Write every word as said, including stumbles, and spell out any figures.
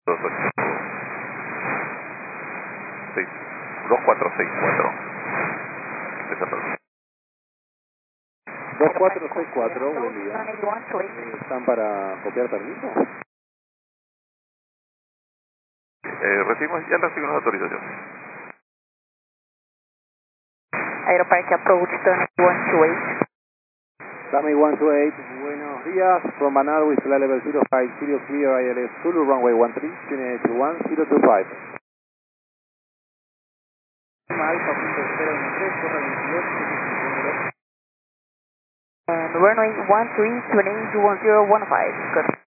dos cuatro seis cuatro. dos cuatro seis cuatro, buen día. Eh, ¿Están para copiar permiso? Eh, recibimos, ya recibimos autorización. Aeroparque approach, turn one two eight. Runway one two eight, buenos días. From Banal with flight level zero five zero, clear I L S Zulu, runway one three, Chile two one zero two five. Alfa punto cero uno tres, corre veintidós, And runway one three, two eight, one zero one five. Good.